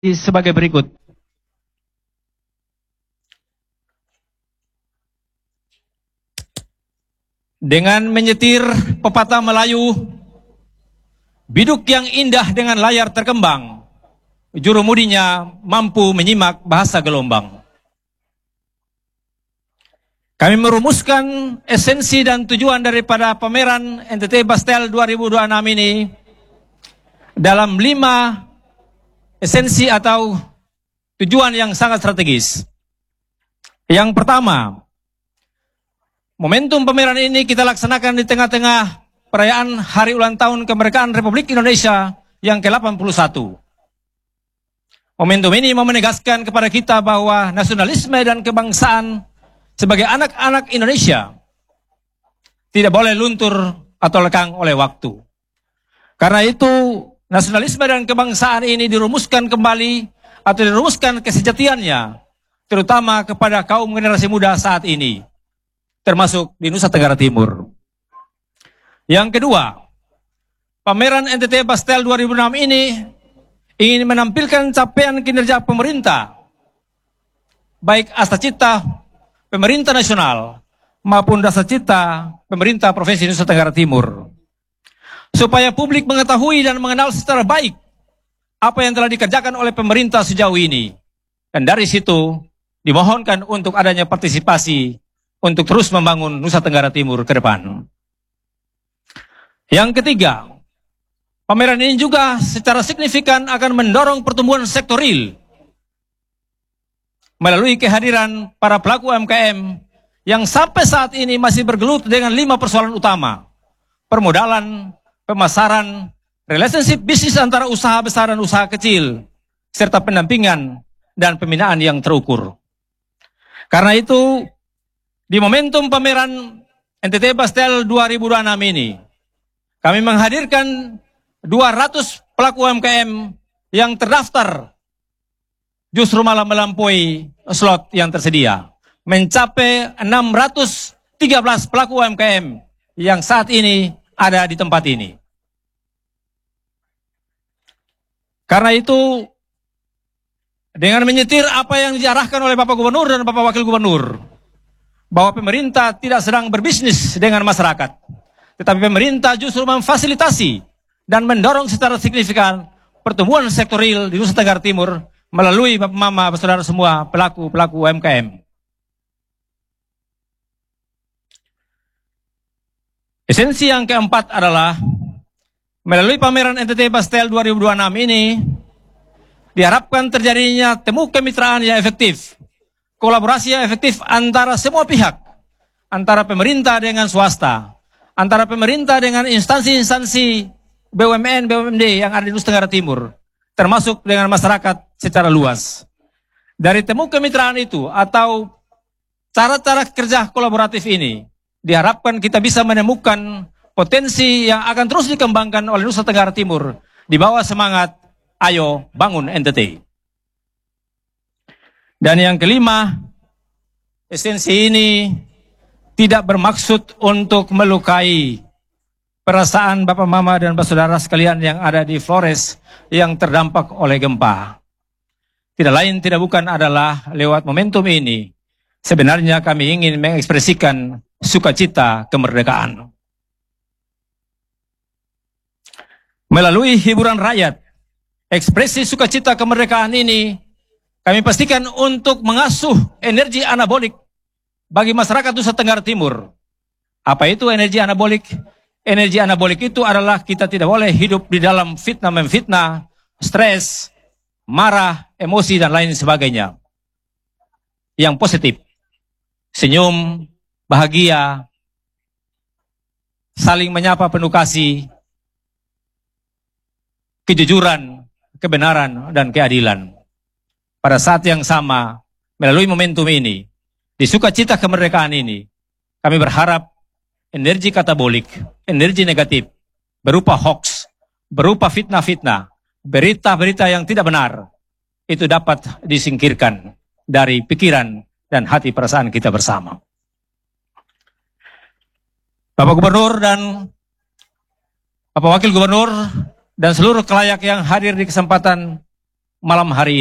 sebagai berikut. Dengan menyetir pepatah Melayu, biduk yang indah dengan layar terkembang, jurumudinya mampu menyimak bahasa gelombang. Kami merumuskan esensi dan tujuan daripada pameran NTT Bastel 2026 ini dalam 5 esensi atau tujuan yang sangat strategis. Yang pertama, momentum pameran ini kita laksanakan di tengah-tengah perayaan Hari Ulang Tahun Kemerdekaan Republik Indonesia yang ke-81. Momentum ini mau menegaskan kepada kita bahwa nasionalisme dan kebangsaan sebagai anak-anak Indonesia tidak boleh luntur atau lekang oleh waktu. Karena itu, nasionalisme dan kebangsaan ini dirumuskan kembali atau dirumuskan kesejatiannya, terutama kepada kaum generasi muda saat ini, termasuk di Nusa Tenggara Timur. Yang kedua, pameran NTT Bastel 2006 ini ingin menampilkan capaian kinerja pemerintah, baik astacita pemerintah nasional maupun dasarcita pemerintah Provinsi Nusa Tenggara Timur, supaya publik mengetahui dan mengenal secara baik apa yang telah dikerjakan oleh pemerintah sejauh ini. Dan dari situ dimohonkan untuk adanya partisipasi untuk terus membangun Nusa Tenggara Timur ke depan. Yang ketiga, pameran ini juga secara signifikan akan mendorong pertumbuhan sektor real melalui kehadiran para pelaku UMKM yang sampai saat ini masih bergelut dengan 5 persoalan utama: permodalan, pemasaran, relationship bisnis antara usaha besar dan usaha kecil, serta pendampingan dan pembinaan yang terukur. Karena itu, di momentum pameran NTT Bastel 2026 ini, kami menghadirkan 200 pelaku UMKM yang terdaftar, justru malah melampaui slot yang tersedia, mencapai 613 pelaku UMKM yang saat ini ada di tempat ini. Karena itu, dengan menyetir apa yang diarahkan oleh Bapak Gubernur dan Bapak Wakil Gubernur, bahwa pemerintah tidak sedang berbisnis dengan masyarakat, tetapi pemerintah justru memfasilitasi dan mendorong secara signifikan pertumbuhan sektor real di Nusa Tenggara Timur melalui Bapak Mama, saudara semua pelaku UMKM. Esensi yang keempat adalah melalui pameran NTT Bastel 2026 ini diharapkan terjadinya temu kemitraan yang efektif, kolaborasi yang efektif antara semua pihak, antara pemerintah dengan swasta, antara pemerintah dengan instansi-instansi BUMN, BUMD yang ada di Nusa Tenggara Timur, termasuk dengan masyarakat secara luas. Dari temu kemitraan itu atau cara-cara kerja kolaboratif ini, diharapkan kita bisa menemukan potensi yang akan terus dikembangkan oleh Nusa Tenggara Timur di bawah semangat ayo bangun NTT. Dan yang kelima, esensi ini tidak bermaksud untuk melukai perasaan Bapak Mama dan Saudara sekalian yang ada di Flores yang terdampak oleh gempa. Tidak lain tidak bukan adalah lewat momentum ini sebenarnya kami ingin mengekspresikan sukacita kemerdekaan. Melalui hiburan rakyat, ekspresi sukacita kemerdekaan ini kami pastikan untuk mengasuh energi anabolik bagi masyarakat Nusa Tenggara Timur. Apa itu energi anabolik? Energi anabolik itu adalah kita tidak boleh hidup di dalam fitnah-memfitnah, stres, marah, emosi, dan lain sebagainya. Yang positif, senyum, bahagia, saling menyapa penuh kasih, kejujuran, kebenaran, dan keadilan. Pada saat yang sama, melalui momentum ini, di sukacita kemerdekaan ini, kami berharap energi katabolik, energi negatif, berupa hoax, berupa fitnah-fitnah, berita-berita yang tidak benar, itu dapat disingkirkan dari pikiran dan hati perasaan kita bersama. Bapak Gubernur dan Bapak Wakil Gubernur dan seluruh kelayak yang hadir di kesempatan malam hari ini.